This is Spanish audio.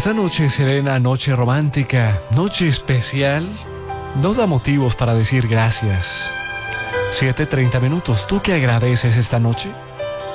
esta noche serena, noche romántica, noche especial, nos da motivos para decir gracias. 7:30. ¿Tú qué agradeces esta noche?